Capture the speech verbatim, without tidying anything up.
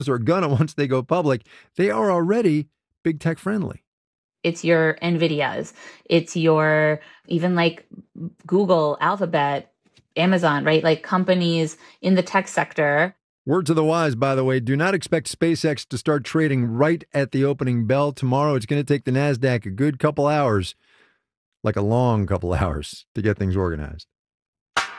are gonna once they go public. They are already big tech friendly. It's your NVIDIAs. It's your even like Google, Alphabet, Amazon, right? Like companies in the tech sector. Word to the wise, by the way, do not expect SpaceX to start trading right at the opening bell tomorrow. It's going to take the NASDAQ a good couple hours, like a long couple hours, to get things organized.